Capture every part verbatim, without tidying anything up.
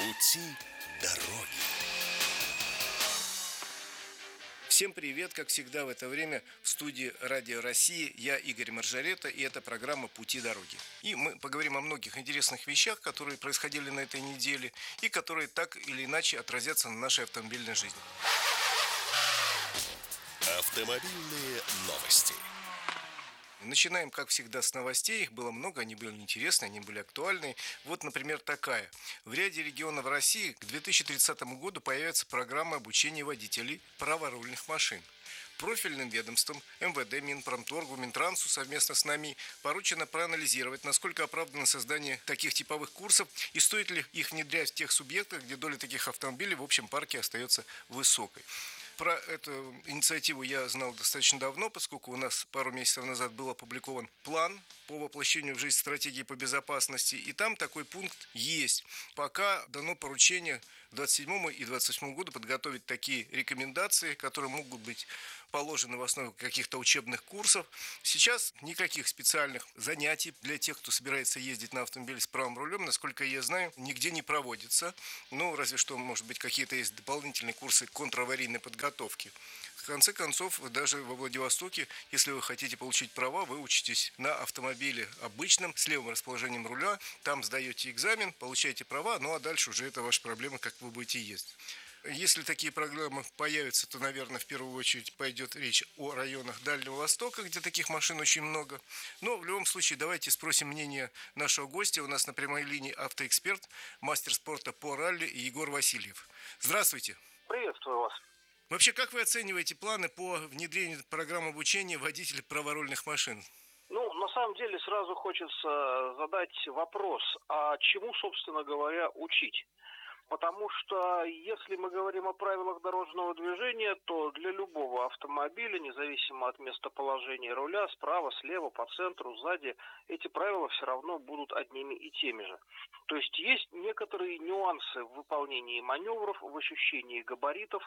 Пути дороги. Всем привет! Как всегда в это время в студии Радио России я Игорь Маржарета, и это программа «Пути дороги». И мы поговорим о многих интересных вещах, которые происходили на этой неделе и которые так или иначе отразятся на нашей автомобильной жизни. Автомобильные новости. Начинаем, как всегда, с новостей. Их было много, они были интересны, они были актуальны. Вот, например, такая. В ряде регионов России к две тысячи тридцатому году появится программа обучения водителей праворульных машин. Профильным ведомствам эм вэ дэ, Минпромторгу, Минтрансу совместно с нами поручено проанализировать, насколько оправдано создание таких типовых курсов и стоит ли их внедрять в тех субъектах, где доля таких автомобилей в общем парке остается высокой. Про эту инициативу я знал достаточно давно, поскольку у нас пару месяцев назад был опубликован план по воплощению в жизнь стратегии по безопасности, и там такой пункт есть. Пока дано поручение к двадцать седьмому и двадцать восьмому году подготовить такие рекомендации, которые могут быть положены в основу каких-то учебных курсов. Сейчас никаких специальных занятий для тех, кто собирается ездить на автомобиле с правым рулем, насколько я знаю, нигде не проводится. Ну, разве что, может быть, какие-то есть дополнительные курсы контраварийной подготовки. В конце концов, даже во Владивостоке, если вы хотите получить права, вы учитесь на автомобиле обычном, с левым расположением руля, там сдаете экзамен, получаете права, ну а дальше уже это ваша проблема, как вы будете ездить. Если такие программы появятся, то, наверное, в первую очередь пойдет речь о районах Дальнего Востока, где таких машин очень много. Но в любом случае давайте спросим мнение нашего гостя. У нас на прямой линии автоэксперт, мастер спорта по ралли Егор Васильев. Здравствуйте. Приветствую вас. Вообще, как вы оцениваете планы по внедрению программ обучения водителей праворульных машин? Ну, на самом деле, сразу хочется задать вопрос, а чему, собственно говоря, учить? Потому что если мы говорим о правилах дорожного движения, то для любого автомобиля, независимо от местоположения руля, справа, слева, по центру, сзади, эти правила все равно будут одними и теми же. То есть есть некоторые нюансы в выполнении маневров, в ощущении габаритов,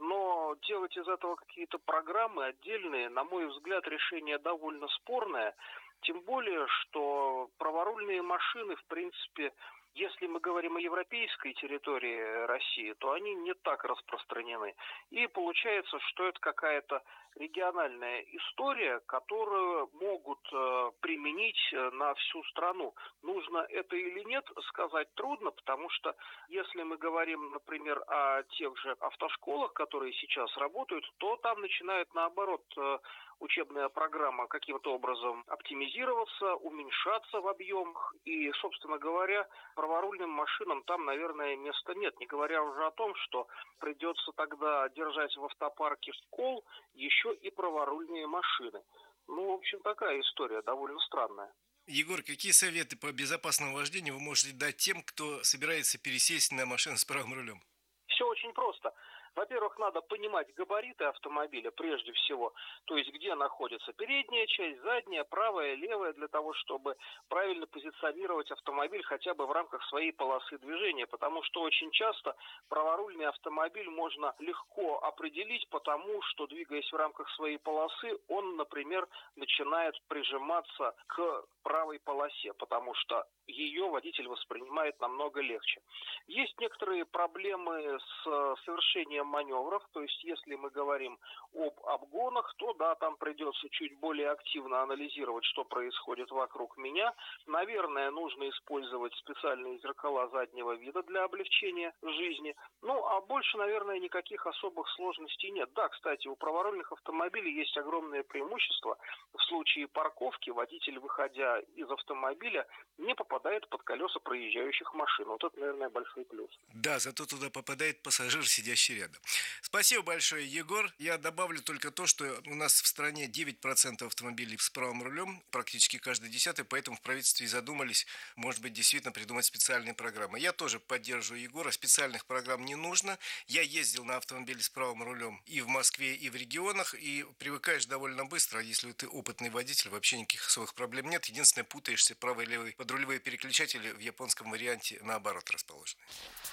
но делать из этого какие-то программы отдельные, на мой взгляд, решение довольно спорное. Тем более, что праворульные машины, в принципе, если мы говорим о европейской территории России, то они не так распространены. И получается, что это какая-то региональная история, которую могут э, применить на всю страну. Нужно это или нет, сказать трудно, потому что если мы говорим, например, о тех же автошколах, которые сейчас работают, то там начинает наоборот э, учебная программа каким-то образом оптимизироваться, уменьшаться в объемах. И, собственно говоря, праворульным машинам там, наверное, места нет. Не говоря уже о том, что придется тогда держать в автопарке школ еще и праворульные машины. Ну, в общем, такая история довольно странная. Егор, какие советы по безопасному вождению вы можете дать тем, кто собирается пересесть на машину с правым рулем? Все очень просто. Во-первых, надо понимать габариты автомобиля прежде всего, то есть где находится передняя часть, задняя, правая, левая, для того, чтобы правильно позиционировать автомобиль хотя бы в рамках своей полосы движения, потому что очень часто праворульный автомобиль можно легко определить, потому что, двигаясь в рамках своей полосы, он, например, начинает прижиматься к правой полосе, потому что ее водитель воспринимает намного легче. Есть некоторые проблемы с совершением маневров, то есть если мы говорим об обгонах, то да, там придется чуть более активно анализировать, что происходит вокруг меня. Наверное, нужно использовать специальные зеркала заднего вида для облегчения жизни. Ну, а больше, наверное, никаких особых сложностей нет. Да, кстати, у праворульных автомобилей есть огромное преимущество. В случае парковки водитель, выходя из автомобиля, не попадает под колеса проезжающих машин. Вот это, наверное, большой плюс. Да, зато туда попадает пассажир, сидящий рядом. Спасибо большое, Егор. Я добавлю только то, что у нас в стране девять процентов автомобилей с правым рулем, практически каждый десятый, поэтому в правительстве задумались, может быть, действительно придумать специальные программы. Я тоже поддерживаю Егора, специальных программ не нужно. Я ездил на автомобиле с правым рулем и в Москве, и в регионах, и привыкаешь довольно быстро. Если ты опытный водитель, вообще никаких особых проблем нет. Единственное, путаешься, правый и левый подрулевые переключатели в японском варианте наоборот расположены.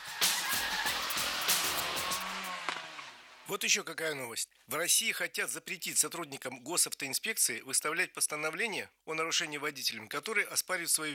Вот еще какая новость. В России хотят запретить сотрудникам госавтоинспекции выставлять постановления о нарушении водителями, которые оспаривают свою вину.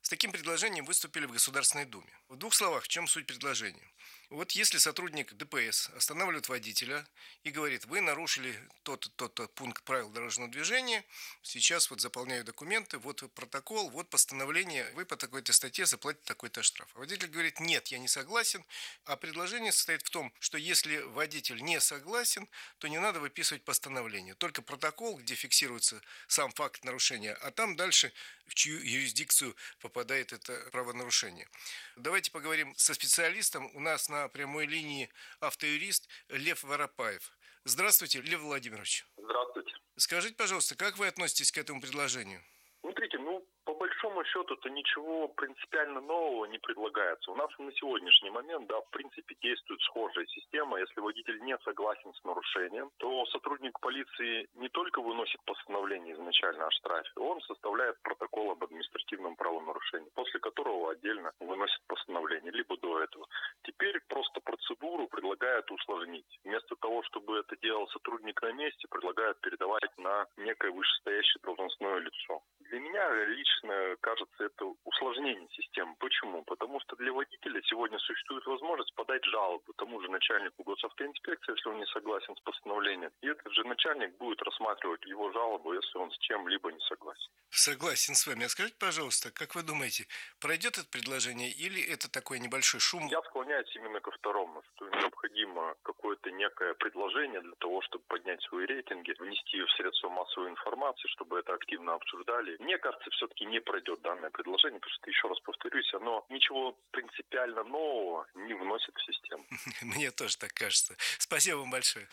С таким предложением выступили в Государственной Думе. В двух словах, в чем суть предложения? Вот если сотрудник ДПС останавливает водителя и говорит: вы нарушили тот-то, тот-то пункт правил дорожного движения, сейчас вот заполняю документы, вот протокол, вот постановление, вы по такой-то статье заплатите такой-то штраф. А водитель говорит: нет, я не согласен, а предложение состоит в том, что если водитель не согласен, то не надо выписывать постановление, только протокол, где фиксируется сам факт нарушения, а там дальше в чью юрисдикцию попадает это правонарушение. Давайте поговорим со специалистом. У нас на прямой линии автоюрист Лев Воропаев. Здравствуйте, Лев Владимирович. Здравствуйте. Скажите, пожалуйста, как вы относитесь к этому предложению? Смотрите, ну, по большому счету-то ничего принципиально нового не предлагается. У нас на сегодняшний момент, да, в принципе, действует схожая система. Если водитель не согласен с нарушением, то сотрудник полиции не только выносит постановление изначально о штрафе, он составляет протокол об административном правонарушении, после которого отдельно выносит постановление, либо до этого. Теперь просто процедуру предлагают усложнить. Вместо того, чтобы это делал сотрудник на месте, предлагают передавать на некое вышестоящее должностное лицо. Для меня лично кажется это усложнение системы. Почему? Потому что для водителя сегодня существует возможность подать жалобу тому же начальнику госавтоинспекции, если он не согласен с постановлением. И этот же начальник будет рассматривать его жалобу, если он с чем-либо не согласен. Согласен с вами. А скажите, пожалуйста, как вы думаете, пройдет это предложение или это такой небольшой шум? Я склоняюсь именно ко второму, что необходимо какое-то некое предложение для того, чтобы поднять свои рейтинги, внести в средства массовой информации, чтобы это активно обсуждали. Мне кажется, все-таки не пройдет данное предложение, потому что, еще раз повторюсь, оно ничего принципиально нового не вносит в систему. Мне тоже так кажется. Спасибо вам большое.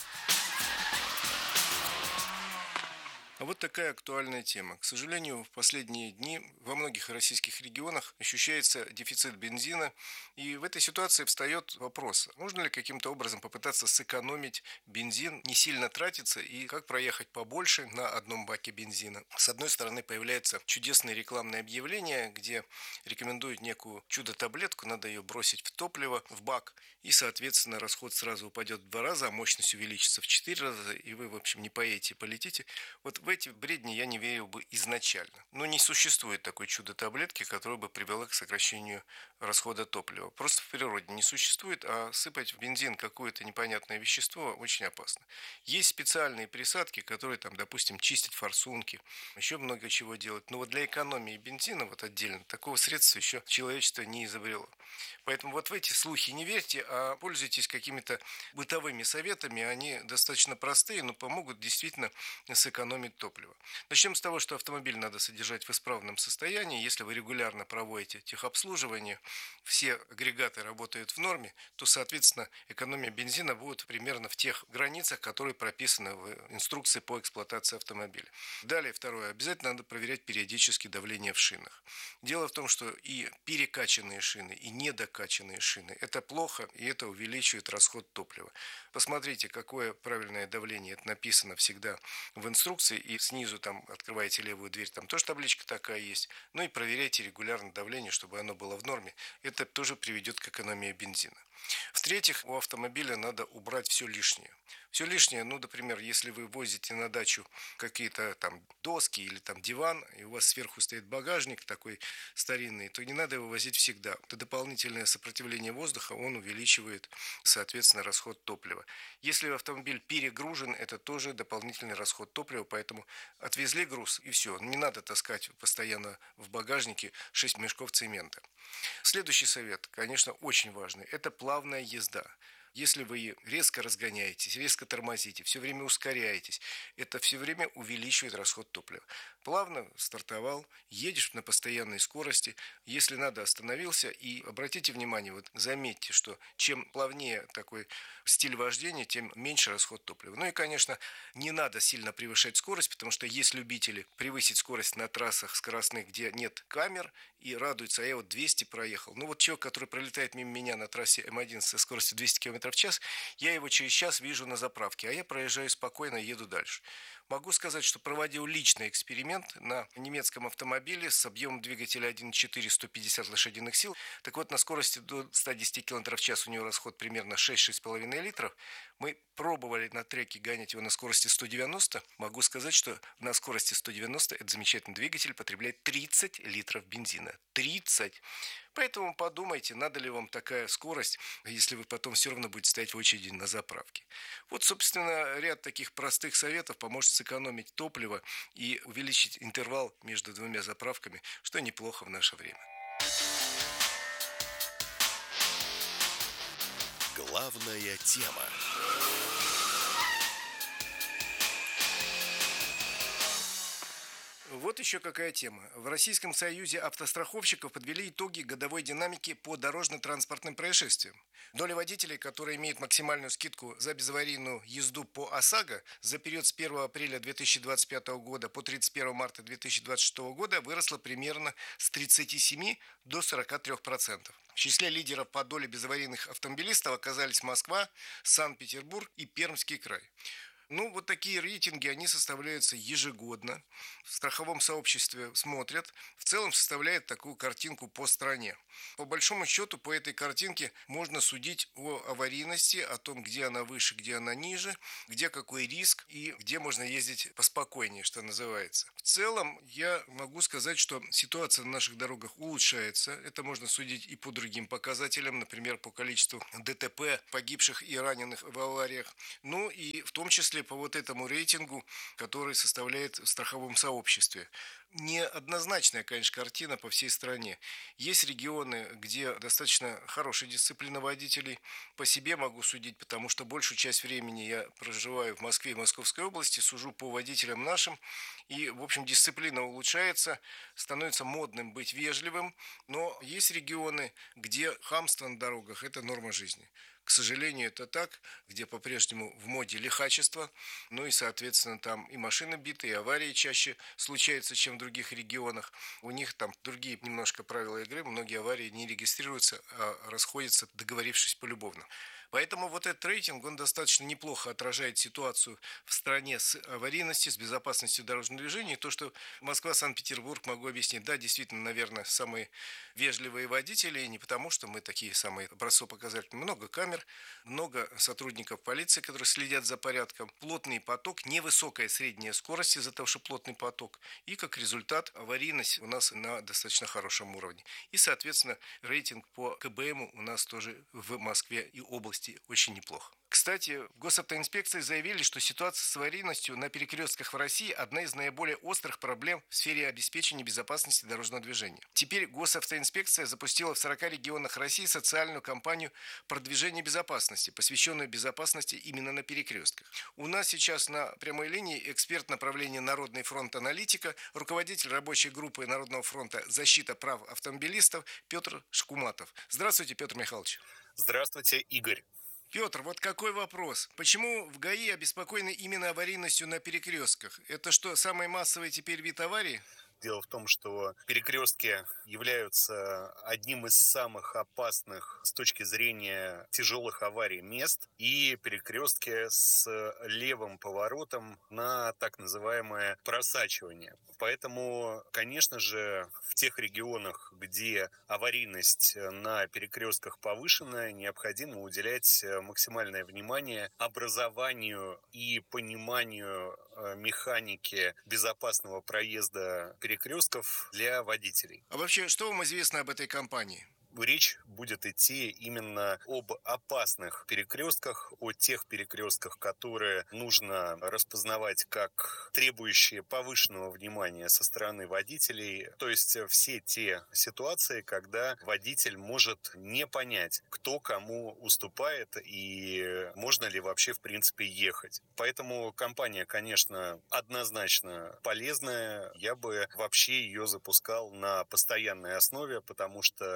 А вот такая актуальная тема. К сожалению, в последние дни во многих российских регионах ощущается дефицит бензина. И в этой ситуации встает вопрос, можно ли каким-то образом попытаться сэкономить бензин, не сильно тратиться и как проехать побольше на одном баке бензина. С одной стороны, появляются чудесные рекламные объявления, где рекомендуют некую чудо-таблетку, надо ее бросить в топливо, в бак, и, соответственно, расход сразу упадет в два раза, а мощность увеличится в четыре раза, и вы, в общем, не поедете, полетите. Вот в эти бредни я не верил бы изначально. Но не существует такой чудо-таблетки, которая бы привела к сокращению расхода топлива. Просто в природе не существует, а сыпать в бензин какое-то непонятное вещество очень опасно. Есть специальные присадки, которые, там, допустим, чистят форсунки, еще много чего делают. Но вот для экономии бензина вот отдельно такого средства еще человечество не изобрело. Поэтому вот в эти слухи не верьте, а пользуйтесь какими-то бытовыми советами. Они достаточно простые, но помогут действительно сэкономить топливо. Начнем с того, что автомобиль надо содержать в исправном состоянии. Если вы регулярно проводите техобслуживание, все агрегаты работают в норме, то, соответственно, экономия бензина будет примерно в тех границах, которые прописаны в инструкции по эксплуатации автомобиля. Далее, второе. Обязательно надо проверять периодически давление в шинах. Дело в том, что и перекачанные шины, и недокачанные шины – это плохо, и это увеличивает расход топлива. Посмотрите, какое правильное давление. Это написано всегда в инструкции, и снизу там открываете левую дверь, там тоже табличка такая есть. Ну и проверяйте регулярно давление, чтобы оно было в норме. Это тоже приведет к экономии бензина. В-третьих, у автомобиля надо убрать все лишнее. Все лишнее, ну, например, если вы возите на дачу какие-то там доски или там диван, и у вас сверху стоит багажник такой старинный, то не надо его возить всегда. Это дополнительное сопротивление воздуха, он увеличивает, соответственно, расход топлива. Если автомобиль перегружен, это тоже дополнительный расход топлива, поэтому отвезли груз и все. Не надо таскать постоянно в багажнике шесть мешков цемента. Следующий совет, конечно, очень важный, это плавная езда. Если вы резко разгоняетесь, резко тормозите, все время ускоряетесь, это все время увеличивает расход топлива. Плавно стартовал, едешь на постоянной скорости, если надо, остановился. И обратите внимание, вот заметьте, что чем плавнее такой стиль вождения, тем меньше расход топлива. Ну и, конечно, не надо сильно превышать скорость, потому что есть любители превысить скорость на трассах скоростных, где нет камер, и радуются, а я вот двести проехал. Ну вот человек, который пролетает мимо меня на трассе эм один со скоростью двести километров в час, я его через час вижу на заправке, а я проезжаю спокойно и еду дальше. Могу сказать, что проводил личный эксперимент на немецком автомобиле с объемом двигателя один и четыре сто пятьдесят лошадиных сил. Так вот, на скорости до ста десяти километров в час у него расход примерно шесть-шесть с половиной литров. Мы пробовали на треке гонять его на скорости сто девяносто. Могу сказать, что на скорости сто девяносто этот замечательный двигатель потребляет тридцать литров бензина. тридцать! Поэтому подумайте, надо ли вам такая скорость, если вы потом все равно будете стоять в очереди на заправке. Вот, собственно, ряд таких простых советов поможет сэкономить топливо и увеличить интервал между двумя заправками, что неплохо в наше время. Главная тема. Вот еще какая тема. В Российском союзе автостраховщиков подвели итоги годовой динамики по дорожно-транспортным происшествиям. Доля водителей, которые имеют максимальную скидку за безаварийную езду по ОСАГО за период с первого апреля две тысячи двадцать пятого года по тридцать первого марта две тысячи двадцать шестого года выросла примерно с тридцати семи до сорока трёх процентов. В числе лидеров по доле безаварийных автомобилистов оказались Москва, Санкт-Петербург и Пермский край. Ну, вот такие рейтинги, они составляются ежегодно. В страховом сообществе смотрят. В целом составляет такую картинку по стране. По большому счету, по этой картинке можно судить о аварийности, о том, где она выше, где она ниже, где какой риск и где можно ездить поспокойнее, что называется. В целом, я могу сказать, что ситуация на наших дорогах улучшается. Это можно судить и по другим показателям, например, по количеству ДТП, погибших и раненых в авариях. Ну и в том числе по вот этому рейтингу, который составляет в страховом сообществе. Неоднозначная, конечно, картина по всей стране. Есть регионы, где достаточно хорошая дисциплина водителей. По себе могу судить, потому что большую часть времени я проживаю в Москве и Московской области, сужу по водителям нашим. И, в общем, дисциплина улучшается, становится модным быть вежливым. Но есть регионы, где хамство на дорогах – это норма жизни. К сожалению, это так, где по-прежнему в моде лихачество, ну и, соответственно, там и машины биты, и аварии чаще случаются, чем в других регионах. У них там другие немножко правила игры, многие аварии не регистрируются, а расходятся, договорившись полюбовно. Поэтому вот этот рейтинг, он достаточно неплохо отражает ситуацию в стране с аварийностью, с безопасностью дорожного движения. И то, что Москва, Санкт-Петербург, могу объяснить, да, действительно, наверное, самые вежливые водители, и не потому, что мы такие самые образцово-показательные. Много камер, много сотрудников полиции, которые следят за порядком, плотный поток, невысокая средняя скорость из-за того, что плотный поток. И как результат аварийность у нас на достаточно хорошем уровне. И, соответственно, рейтинг по ка бэ эму у нас тоже в Москве и области очень неплохо. Кстати, в госавтоинспекции заявили, что ситуация с аварийностью на перекрестках в России одна из наиболее острых проблем в сфере обеспечения безопасности дорожного движения. Теперь госавтоинспекция запустила в сорока регионах России социальную кампанию продвижения безопасности, посвященную безопасности именно на перекрестках. У нас сейчас на прямой линии эксперт направления Народный фронт аналитика, руководитель рабочей группы Народного фронта «Защита прав автомобилистов» Петр Шкуматов. Здравствуйте, Петр Михайлович. Здравствуйте, Игорь. Петр, вот какой вопрос. Почему в ГАИ обеспокоены именно аварийностью на перекрестках? Это что, самый массовый теперь вид аварии? Дело в том, что перекрестки являются одним из самых опасных с точки зрения тяжелых аварий мест, и перекрестки с левым поворотом на так называемое просачивание. Поэтому, конечно же, в тех регионах, где аварийность на перекрестках повышенная, необходимо уделять максимальное внимание образованию и пониманию механики безопасного проезда перекрестков для водителей. А вообще, что вам известно об этой компании? Речь будет идти именно об опасных перекрестках, о тех перекрестках, которые нужно распознавать как требующие повышенного внимания со стороны водителей. То есть все те ситуации, когда водитель может не понять, кто кому уступает и можно ли вообще в принципе ехать. Поэтому компания, конечно, однозначно полезная. Я бы вообще ее запускал на постоянной основе, потому что разбор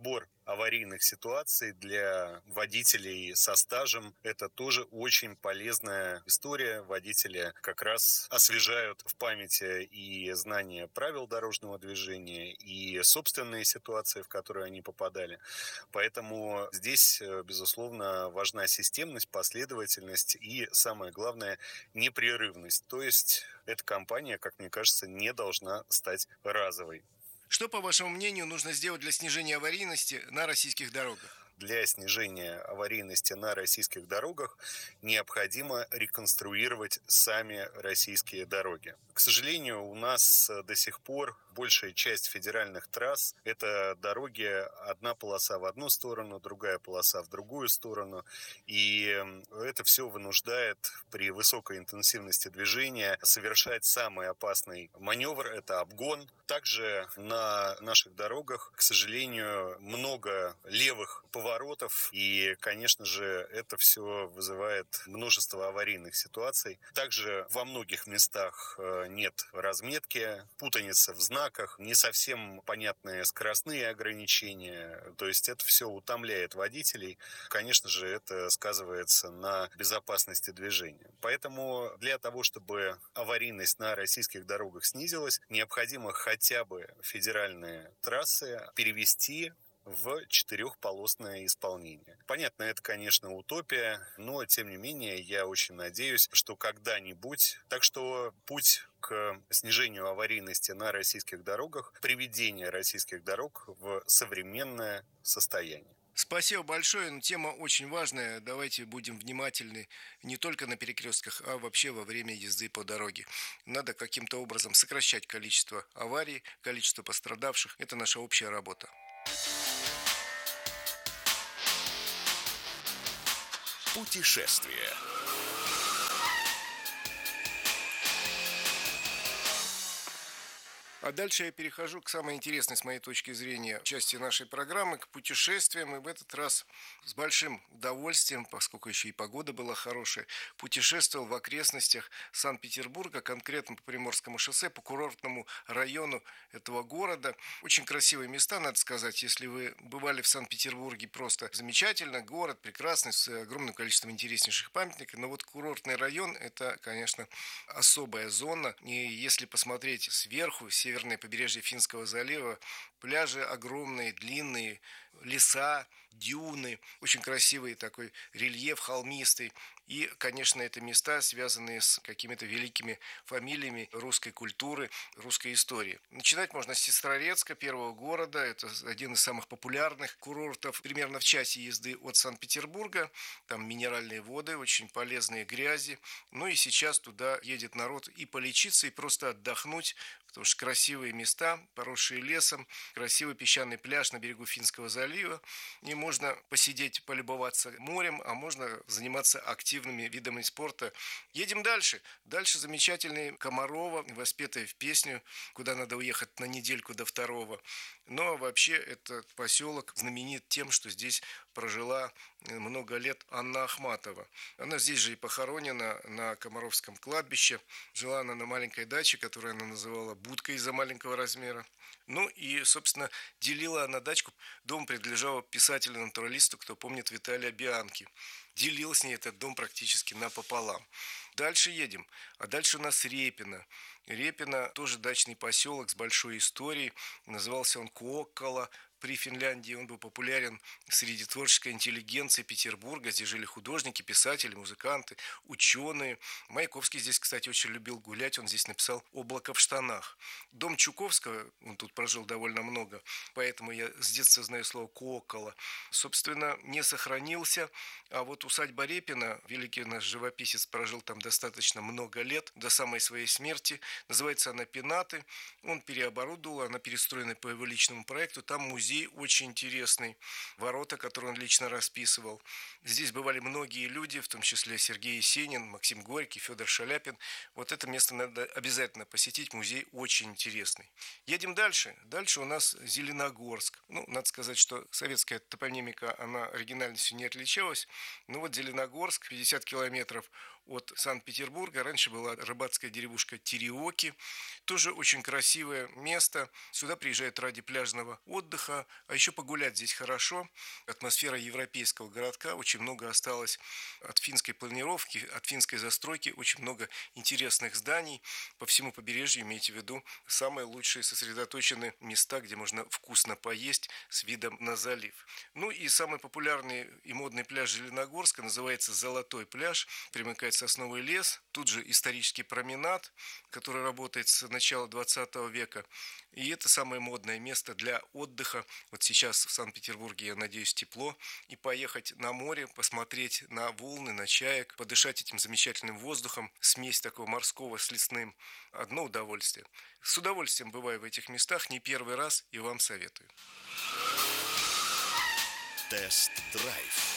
разбор аварийных ситуаций для водителей со стажем. Это тоже очень полезная история. Водители как раз освежают в памяти и знания правил дорожного движения, и собственные ситуации, в которые они попадали. Поэтому здесь, безусловно, важна системность, последовательность и, самое главное, непрерывность. То есть эта кампания, как мне кажется, не должна стать разовой. Что, по вашему мнению, нужно сделать для снижения аварийности на российских дорогах? Для снижения аварийности на российских дорогах необходимо реконструировать сами российские дороги. К сожалению, у нас до сих пор большая часть федеральных трасс – это дороги, одна полоса в одну сторону, другая полоса в другую сторону. И это все вынуждает при высокой интенсивности движения совершать самый опасный маневр – это обгон. Также на наших дорогах, к сожалению, много левых поворотов, и, конечно же, это все вызывает множество аварийных ситуаций. Также во многих местах нет разметки, путаница в знаках, не совсем понятные скоростные ограничения. То есть это все утомляет водителей. Конечно же, это сказывается на безопасности движения. Поэтому для того, чтобы аварийность на российских дорогах снизилась, необходимо хотя бы федеральные трассы перевести в четырехполосное исполнение. Понятно, это, конечно, утопия, но, тем не менее, я очень надеюсь, что когда-нибудь... Так что путь к снижению аварийности на российских дорогах, приведение российских дорог в современное состояние. Спасибо большое, но тема очень важная. Давайте будем внимательны не только на перекрестках, а вообще во время езды по дороге. Надо каким-то образом сокращать количество аварий, количество пострадавших. Это наша общая работа. Путешествие. А дальше я перехожу к самой интересной, с моей точки зрения, части нашей программы, к путешествиям. И в этот раз с большим удовольствием, поскольку еще и погода была хорошая, путешествовал в окрестностях Санкт-Петербурга, конкретно по Приморскому шоссе, по курортному району этого города. Очень красивые места, надо сказать. Если вы бывали в Санкт-Петербурге, просто замечательно. Город прекрасный, с огромным количеством интереснейших памятников. Но вот курортный район – это, конечно, особая зона. И если посмотреть сверху, северо Северное побережье Финского залива, пляжи огромные, длинные, леса, дюны, очень красивый такой рельеф холмистый. И, конечно, это места, связанные с какими-то великими фамилиями русской культуры, русской истории. Начинать можно с Сестрорецка, первого города. Это один из самых популярных курортов, примерно в часе езды от Санкт-Петербурга. Там минеральные воды, очень полезные грязи. Ну и сейчас туда едет народ и полечиться, и просто отдохнуть, потому что красивые места, поросшие лесом, красивый песчаный пляж на берегу Финского залива. И можно посидеть, полюбоваться морем, а можно заниматься активными видами спорта. Едем дальше. Дальше замечательный Комарово, воспетая в песню, куда надо уехать на недельку до второго. Но вообще этот поселок знаменит тем, что здесь прожила много лет Анна Ахматова. Она здесь же и похоронена на Комаровском кладбище. Жила она на маленькой даче, которую она называла будкой из-за маленького размера. Ну и, собственно, делила она дачку. Дом принадлежал писателю-натуралисту, кто помнит, Виталия Бианки. Делил с ней этот дом практически напополам. Дальше едем. А дальше у нас Репино. Репино тоже дачный поселок с большой историей. Назывался он Куоккала. При Финляндии он был популярен среди творческой интеллигенции Петербурга. Здесь жили художники, писатели, музыканты, ученые. Маяковский здесь, кстати, очень любил гулять. Он здесь написал «Облако в штанах». Дом Чуковского, он тут прожил довольно много, поэтому я с детства знаю слово «Куоккала», собственно, не сохранился. А вот усадьба Репина, великий наш живописец, прожил там достаточно много лет, до самой своей смерти. Называется она «Пенаты». Он переоборудовал, она перестроена по его личному проекту. Там музей очень интересный, ворота, которые он лично расписывал. Здесь бывали многие люди, в том числе Сергей Есенин, Максим Горький, Федор Шаляпин. Вот это место надо обязательно посетить, музей очень интересный. Едем дальше. Дальше у нас Зеленогорск. Ну, надо сказать, что советская топонимика, она оригинальностью не отличалась. Но вот Зеленогорск, пятьдесят километров от Санкт-Петербурга. Раньше была рыбацкая деревушка Тереоки. Тоже очень красивое место. Сюда приезжают ради пляжного отдыха. А еще погулять здесь хорошо. Атмосфера европейского городка. Очень много осталось от финской планировки, от финской застройки. Очень много интересных зданий. По всему побережью, имейте в виду, самые лучшие сосредоточены места, где можно вкусно поесть с видом на залив. Ну и самый популярный и модный пляж Зеленогорска называется Золотой пляж. Примыкает сосновый лес. Тут же исторический променад, который работает с начала двадцатого века. И это самое модное место для отдыха. Вот сейчас в Санкт-Петербурге, я надеюсь, тепло. И поехать на море, посмотреть на волны, на чаек, подышать этим замечательным воздухом. Смесь такого морского с лесным. Одно удовольствие. С удовольствием бываю в этих местах не первый раз и вам советую. Тест-драйв.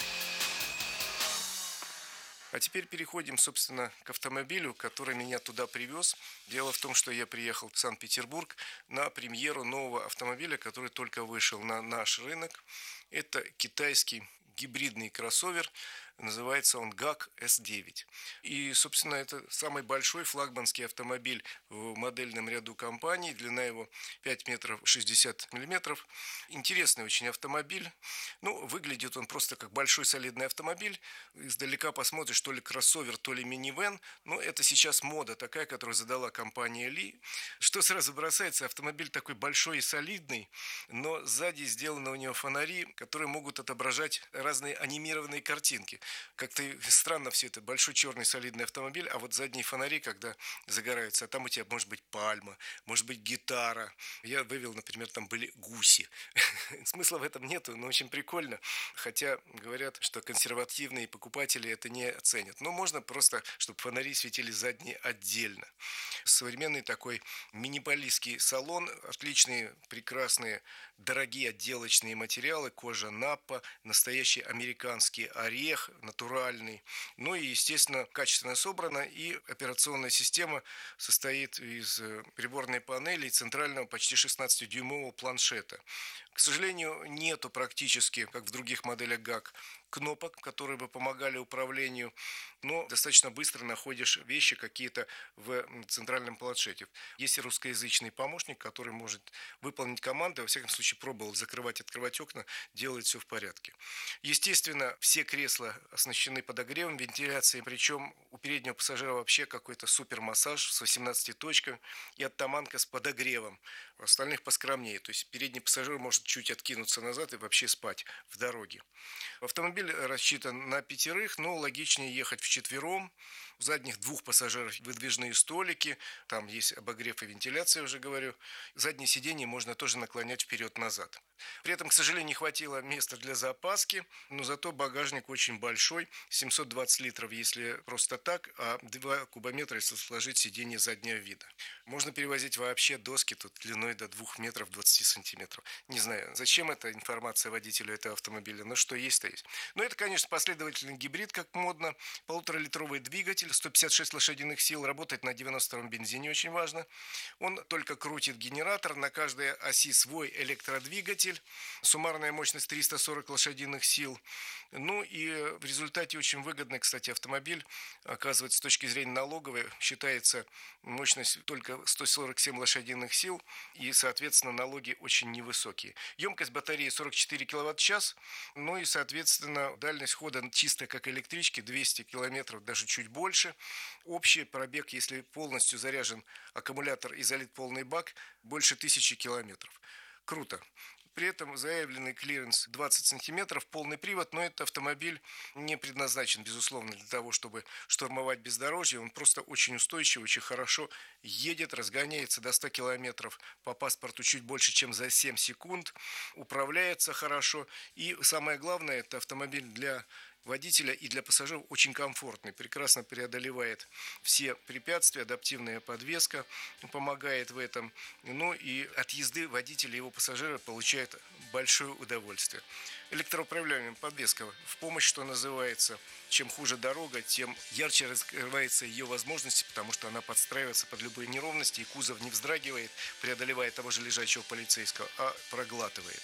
А теперь переходим, собственно, к автомобилю, который меня туда привез. Дело в том, что я приехал в Санкт-Петербург на премьеру нового автомобиля, который только вышел на наш рынок. Это китайский гибридный кроссовер. Называется он гак эс девять. И, собственно, это самый большой флагманский автомобиль в модельном ряду компании. Длина его пять метров шестьдесят миллиметров. Интересный очень автомобиль. Ну, выглядит он просто как большой солидный автомобиль. Издалека посмотришь, то ли кроссовер, то ли минивэн. Но это сейчас мода такая, которую задала компания Ли. Что сразу бросается, автомобиль такой большой и солидный, но сзади сделаны у него фонари, которые могут отображать разные анимированные картинки. Как-то странно все это. Большой черный солидный автомобиль, а вот задние фонари, когда загораются, а там у тебя может быть пальма, может быть гитара. Я вывел, например, там были гуси. Смысла в этом нету, но очень прикольно. Хотя говорят, что консервативные покупатели это не оценят. Но можно просто, чтобы фонари светили задние отдельно. Современный такой минималистский салон, отличные, прекрасные, дорогие отделочные материалы, кожа наппа, настоящий американский орех, натуральный. Ну и, естественно, качественно собрано. И операционная система состоит из приборной панели и центрального почти шестнадцатидюймового планшета. К сожалению, нету практически, как в других моделях гак, кнопок, которые бы помогали управлению, но достаточно быстро находишь вещи какие-то в центральном планшете. Есть и русскоязычный помощник, который может выполнить команды, во всяком случае пробовал закрывать, открывать окна, делает все в порядке. Естественно, все кресла оснащены подогревом, вентиляцией, причем у переднего пассажира вообще какой-то супермассаж с восемнадцатью точками и оттаманка с подогревом. У остальных поскромнее, то есть передний пассажир может чуть откинуться назад и вообще спать в дороге. Автомобиль рассчитан на пятерых, но логичнее ехать вчетвером. В задних двух пассажиров выдвижные столики, там есть обогрев и вентиляция, уже говорю. Заднее сиденье можно тоже наклонять вперед-назад. При этом, к сожалению, не хватило места для запаски, но зато багажник очень большой, семьсот двадцать литров, если просто так, а два кубометра, если сложить сиденье заднего вида. Можно перевозить вообще доски тут длиной до двух метров двадцати сантиметров. Не знаю, зачем эта информация водителю этого автомобиля, но что есть, то есть. Но это, конечно, последовательный гибрид, как модно. Полуторалитровый двигатель, сто пятьдесят шесть лошадиных сил, работает на девяносто втором бензине, очень важно. Он только крутит генератор, на каждой оси свой электродвигатель. Суммарная мощность триста сорок лошадиных сил. Ну и в результате очень выгодный, кстати, автомобиль. Оказывается, с точки зрения налоговой считается мощность только сто сорок семь лошадиных сил. И, соответственно, налоги очень невысокие. Емкость батареи сорок четыре киловатт-час. Ну и, соответственно, дальность хода чисто как электрички двести километров, даже чуть больше. Общий пробег, если полностью заряжен аккумулятор и залит полный бак, больше тысячи километров. Круто. При этом заявленный клиренс двадцать сантиметров, полный привод, но этот автомобиль не предназначен, безусловно, для того, чтобы штурмовать бездорожье. Он просто очень устойчивый, очень хорошо едет, разгоняется до ста километров по паспорту чуть больше, чем за семь секунд, управляется хорошо. И самое главное, это автомобиль для водителя и для пассажиров очень комфортный, прекрасно преодолевает все препятствия, адаптивная подвеска помогает в этом. Ну и от езды водителя и его пассажира получают большое удовольствие. Электроуправляемая подвеска в помощь, что называется. Чем хуже дорога, тем ярче раскрываются ее возможности, потому что она подстраивается под любые неровности, и кузов не вздрагивает, преодолевая того же лежачего полицейского, а проглатывает.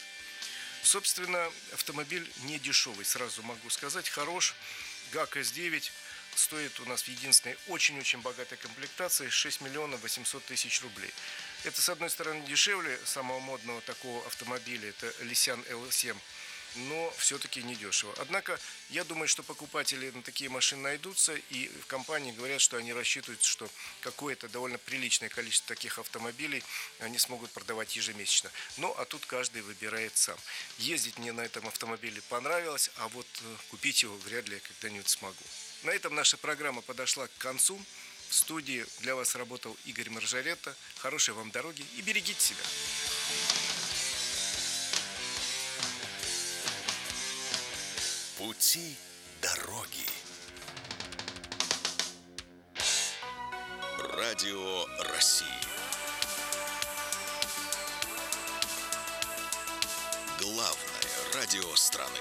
Собственно, автомобиль не дешевый, сразу могу сказать, хорош. гак эс девять стоит у нас в единственной очень-очень богатой комплектации шесть миллионов восемьсот тысяч рублей. Это, с одной стороны, дешевле самого модного такого автомобиля, это Лисян эл семь, но все-таки недешево. Однако, я думаю, что покупатели на такие машины найдутся, и в компании говорят, что они рассчитывают, что какое-то довольно приличное количество таких автомобилей они смогут продавать ежемесячно. Ну, а тут каждый выбирает сам. Ездить мне на этом автомобиле понравилось, а вот купить его вряд ли я когда-нибудь смогу. На этом наша программа подошла к концу. В студии для вас работал Игорь Маржаретта. Хорошей вам дороги и берегите себя. Пути дороги. Радио России. Главное радио страны.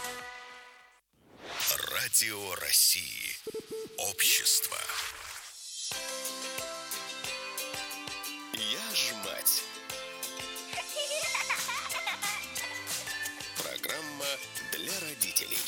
Радио России. Общество. Я ж мать. Программа для родителей.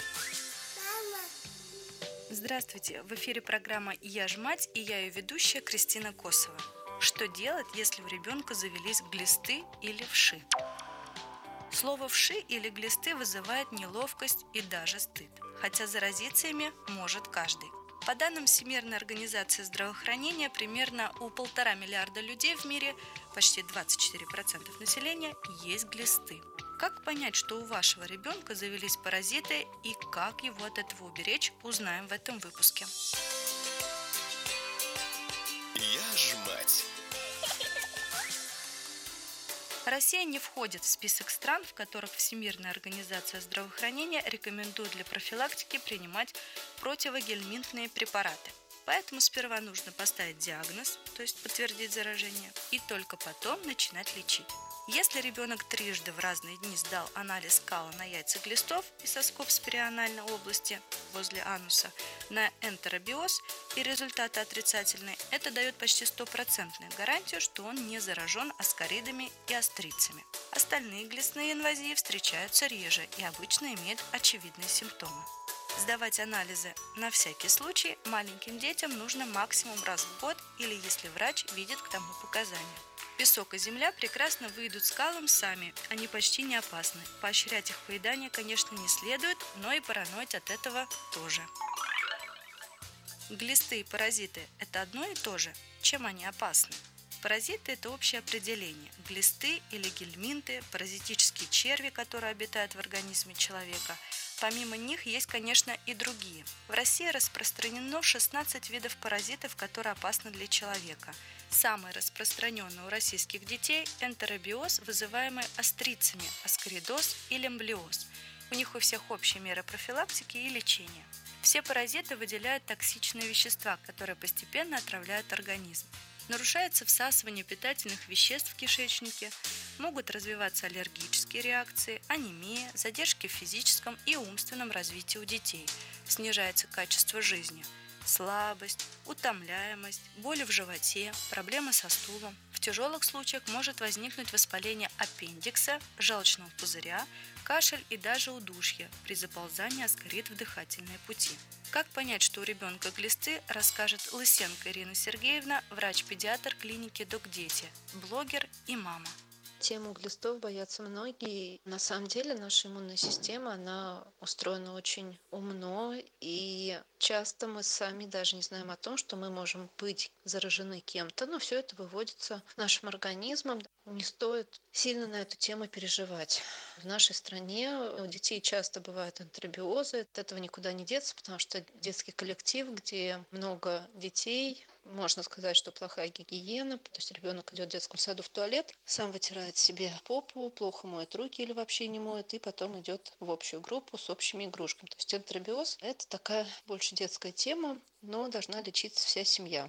Здравствуйте! В эфире программа «Я ж мать» и я ее ведущая Кристина Косова. Что делать, если у ребенка завелись глисты или вши? Слово «вши» или глисты вызывает неловкость и даже стыд, хотя заразиться ими может каждый. По данным Всемирной организации здравоохранения, примерно у полтора миллиарда людей в мире, почти двадцать четыре процента населения, есть глисты. Как понять, что у вашего ребенка завелись паразиты и как его от этого уберечь, узнаем в этом выпуске. Я ж мать. Россия не входит в список стран, в которых Всемирная организация здравоохранения рекомендует для профилактики принимать противогельминтные препараты. Поэтому сперва нужно поставить диагноз, то есть подтвердить заражение, и только потом начинать лечить. Если ребенок трижды в разные дни сдал анализ кала на яйца глистов и соскоб с перианальной области возле ануса на энтеробиоз и результаты отрицательные, это дает почти стопроцентную гарантию, что он не заражен аскаридами и астрицами. Остальные глистные инвазии встречаются реже и обычно имеют очевидные симптомы. Сдавать анализы на всякий случай маленьким детям нужно максимум раз в год или если врач видит к тому показания. Песок и земля прекрасно выйдут с калом сами, они почти не опасны. Поощрять их поедание, конечно, не следует, но и параноить от этого тоже. Глисты и паразиты – это одно и то же. Чем они опасны? Паразиты – это общее определение. Глисты или гельминты – паразитические черви, которые обитают в организме человека. Помимо них есть, конечно, и другие. В России распространено шестнадцать видов паразитов, которые опасны для человека. Самый распространенный у российских детей – энтеробиоз, вызываемый астрицами, аскаридоз и лемблиоз. У них у всех общие меры профилактики и лечения. Все паразиты выделяют токсичные вещества, которые постепенно отравляют организм. Нарушается всасывание питательных веществ в кишечнике, могут развиваться аллергические реакции, анемия, задержки в физическом и умственном развитии у детей, снижается качество жизни, слабость, утомляемость, боли в животе, проблемы со стулом. В тяжелых случаях может возникнуть воспаление аппендикса, желчного пузыря, кашель и даже удушье при заползании аскарид в дыхательные пути. Как понять, что у ребенка глисты, расскажет Лысенко Ирина Сергеевна, врач-педиатр клиники «Док-Дети», блогер и мама. Тему глистов боятся многие. На самом деле наша иммунная система, она устроена очень умно, и часто мы сами даже не знаем о том, что мы можем быть заражены кем-то, но все это выводится нашим организмом. Не стоит сильно на эту тему переживать. В нашей стране у детей часто бывают энтеробиозы. От этого никуда не деться, потому что детский коллектив, где много детей, можно сказать, что плохая гигиена, то есть ребенок идет в детском саду в туалет, сам вытирает себе попу, плохо моет руки или вообще не моет, и потом идет в общую группу с общими игрушками. То есть энтеробиоз – это такая больше детская тема, но должна лечиться вся семья.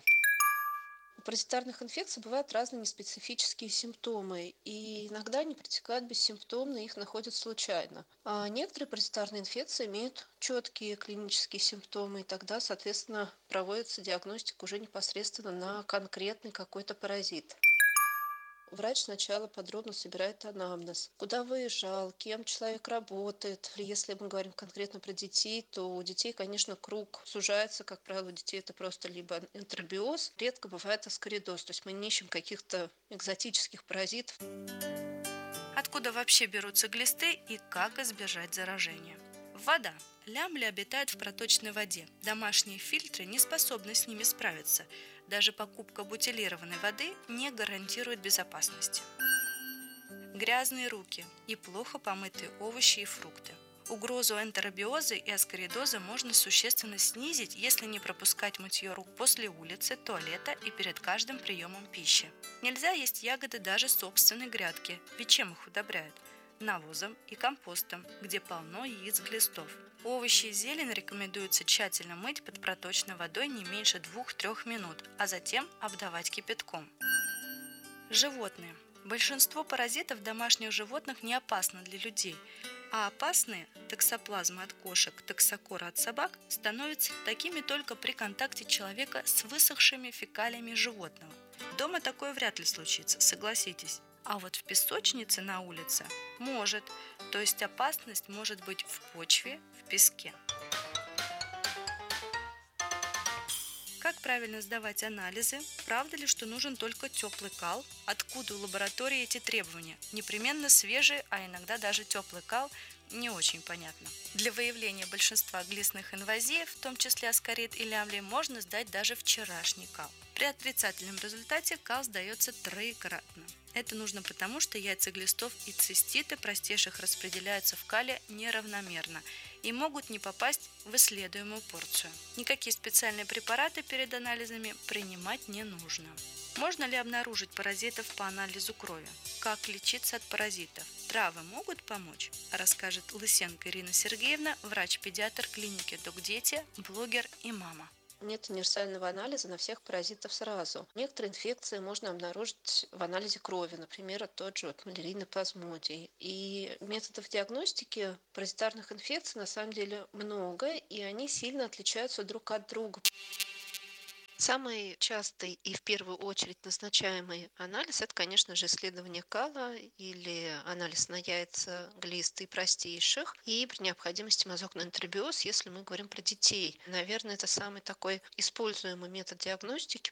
У паразитарных инфекций бывают разные неспецифические симптомы, и иногда они протекают бессимптомно, их находят случайно. А некоторые паразитарные инфекции имеют четкие клинические симптомы, и тогда, соответственно, проводится диагностика уже непосредственно на конкретный какой-то паразит. Врач сначала подробно собирает анамнез. Куда выезжал, кем человек работает. Если мы говорим конкретно про детей, то у детей, конечно, круг сужается. Как правило, у детей это просто либо энтеробиоз, редко бывает аскаридоз. То есть мы не ищем каких-то экзотических паразитов. Откуда вообще берутся глисты и как избежать заражения? Вода. Лямбли обитают в проточной воде. Домашние фильтры не способны с ними справиться. Даже покупка бутилированной воды не гарантирует безопасности. Грязные руки и плохо помытые овощи и фрукты. Угрозу энтеробиоза и аскаридоза можно существенно снизить, если не пропускать мытье рук после улицы, туалета и перед каждым приемом пищи. Нельзя есть ягоды даже собственной грядки, ведь чем их удобряют? Навозом и компостом, где полно яиц глистов. Овощи и зелень рекомендуется тщательно мыть под проточной водой не меньше двух-трёх минут, а затем обдавать кипятком. Животные. Большинство паразитов домашних животных не опасны для людей, а опасные токсоплазмы от кошек, токсокора от собак становятся такими только при контакте человека с высохшими фекалиями животного. Дома такое вряд ли случится, согласитесь. А вот в песочнице на улице может, то есть опасность может быть в почве, в песке. Как правильно сдавать анализы? Правда ли, что нужен только теплый кал? Откуда у лаборатории эти требования? Непременно свежий, а иногда даже теплый кал, не очень понятно. Для выявления большинства глистных инвазий, в том числе аскарид и лямбли, можно сдать даже вчерашний кал. При отрицательном результате кал сдается троекратно. Это нужно потому, что яйца глистов и циститы простейших распределяются в кале неравномерно и могут не попасть в исследуемую порцию. Никакие специальные препараты перед анализами принимать не нужно. Можно ли обнаружить паразитов по анализу крови? Как лечиться от паразитов? Травы могут помочь? Расскажет Лысенко Ирина Сергеевна, врач-педиатр клиники «Док-Дети», блогер и мама. Нет универсального анализа на всех паразитов сразу. Некоторые инфекции можно обнаружить в анализе крови, например, тот же вот малярийный плазмодий. И методов диагностики паразитарных инфекций на самом деле много, и они сильно отличаются друг от друга. Самый частый и в первую очередь назначаемый анализ – это, конечно же, исследование кала или анализ на яйца глисты простейших и при необходимости мазок на энтеробиоз, если мы говорим про детей. Наверное, это самый такой используемый метод диагностики.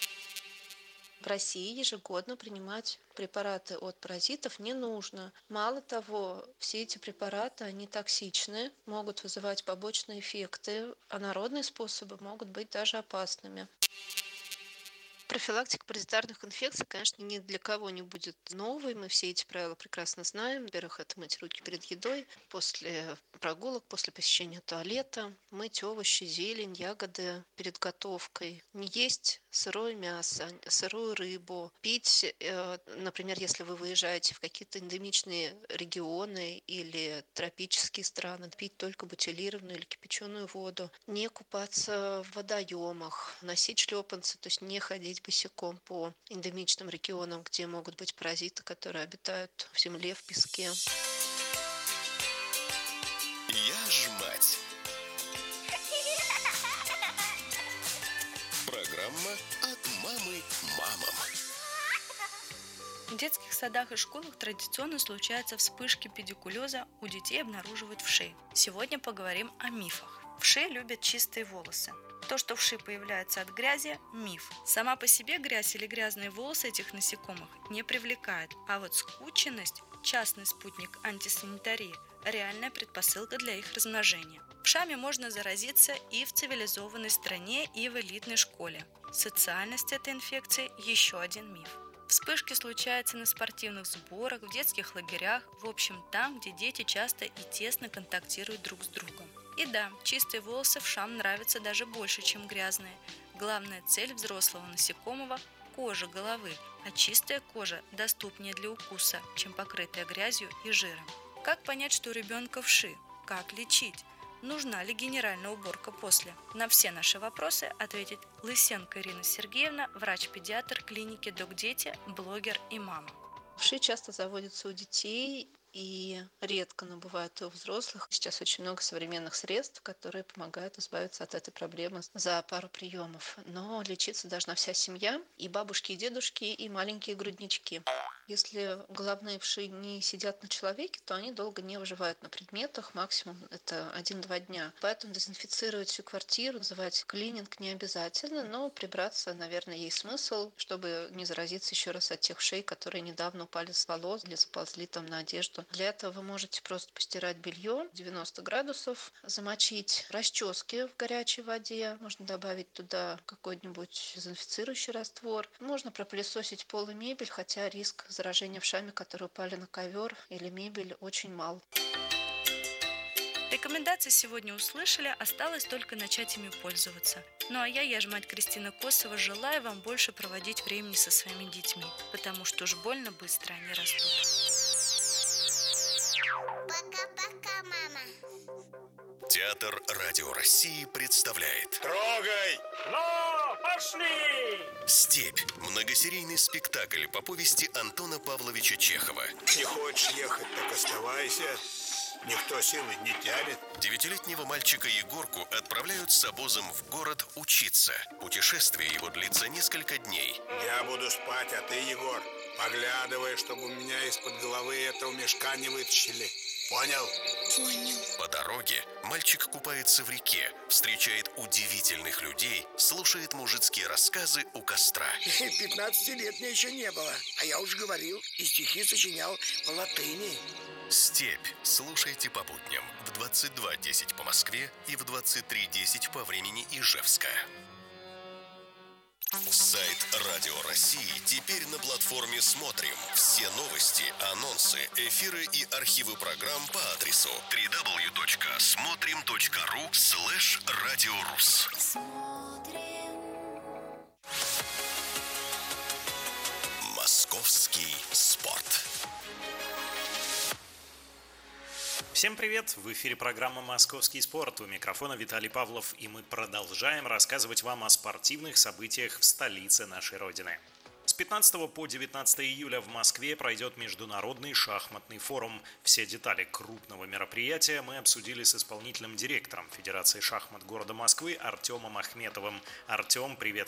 В России ежегодно принимать препараты от паразитов не нужно. Мало того, все эти препараты, они токсичны, могут вызывать побочные эффекты, а народные способы могут быть даже опасными. Профилактика паразитарных инфекций, конечно, ни для кого не будет новой. Мы все эти правила прекрасно знаем. Во-первых, это мыть руки перед едой, после прогулок, после посещения туалета, мыть овощи, зелень, ягоды перед готовкой, не есть сырое мясо, сырую рыбу, пить, например, если вы выезжаете в какие-то эндемичные регионы или тропические страны, пить только бутилированную или кипяченую воду, не купаться в водоемах, носить шлепанцы, то есть не ходить босиком по эндемичным регионам, где могут быть паразиты, которые обитают в земле, в песке. Я ж мать. Программа от мамы мамам. В детских садах и школах традиционно случаются вспышки педикулеза, у детей обнаруживают вши. Сегодня поговорим о мифах. Вши любят чистые волосы. То, что вши появляются от грязи – миф. Сама по себе грязь или грязные волосы этих насекомых не привлекает, а вот скученность – частный спутник антисанитарии – реальная предпосылка для их размножения. Вшами можно заразиться и в цивилизованной стране, и в элитной школе. Социальность этой инфекции – еще один миф. Вспышки случаются на спортивных сборах, в детских лагерях, в общем там, где дети часто и тесно контактируют друг с другом. И да, чистые волосы вшам нравятся даже больше, чем грязные. Главная цель взрослого насекомого – кожа головы, а чистая кожа доступнее для укуса, чем покрытая грязью и жиром. Как понять, что у ребенка вши? Как лечить? Нужна ли генеральная уборка после? На все наши вопросы ответит Лысенко Ирина Сергеевна, врач-педиатр клиники «Док-Дети», блогер и мама. Вши часто заводятся у детей, и редко, но бывает и у взрослых. Сейчас очень много современных средств, которые помогают избавиться от этой проблемы за пару приемов. Но лечиться должна вся семья, и бабушки, и дедушки, и маленькие груднички. Если головные вши не сидят на человеке, то они долго не выживают на предметах, максимум это один-два дня. Поэтому дезинфицировать всю квартиру, называть клининг не обязательно, но прибраться, наверное, есть смысл, чтобы не заразиться еще раз от тех вшей, которые недавно упали с волос или заползли там на одежду. Для этого вы можете просто постирать белье девяносто градусов, замочить расчески в горячей воде, можно добавить туда какой-нибудь дезинфицирующий раствор, можно пропылесосить пол и мебель, хотя риск заражения вшами, которые упали на ковер или мебель, очень мал. Рекомендации сегодня услышали, осталось только начать ими пользоваться. Ну а я, я ж мать Кристина Косова, желаю вам больше проводить времени со своими детьми, потому что уж больно быстро они растут. Пока-пока, мама. Театр Радио России представляет Трогай! Ну, пошли! «Степь» – многосерийный спектакль по повести Антона Павловича Чехова. Не хочешь ехать, так оставайся. Никто силы не тянет. Девятилетнего мальчика Егорку отправляют с обозом в город учиться. Путешествие его длится несколько дней. Я буду спать, а ты, Егор, поглядывай, чтобы у меня из-под головы этого мешка не вытащили. Понял? Понял. По дороге мальчик купается в реке, встречает удивительных людей, слушает мужицкие рассказы у костра. Пятнадцати лет мне еще не было, а я уже говорил и стихи сочинял по латыни. «Степь» слушайте по будням в двадцать два десять по Москве и в двадцать три десять по времени Ижевска. Сайт Радио России теперь на платформе «Смотрим». Все новости, анонсы, эфиры и архивы программ по адресу дабл ю дабл ю дабл ю точка смотрим точка ру слэш радиорус. Московский спорт. Всем привет! В эфире программа «Московский спорт». У микрофона Виталий Павлов, и мы продолжаем рассказывать вам о спортивных событиях в столице нашей Родины. С пятнадцатого по девятнадцатое июля в Москве пройдет Международный шахматный форум. Все детали крупного мероприятия мы обсудили с исполнительным директором Федерации шахмат города Москвы Артемом Ахметовым. Артем, привет!